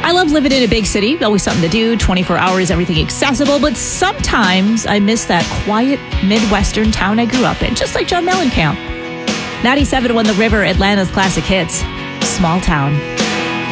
I love living in a big city. Always something to do, 24 hours, everything accessible. But sometimes I miss that quiet Midwestern town I grew up in, just like John Mellencamp. 97 won The River, Atlanta's classic hits. Small Town.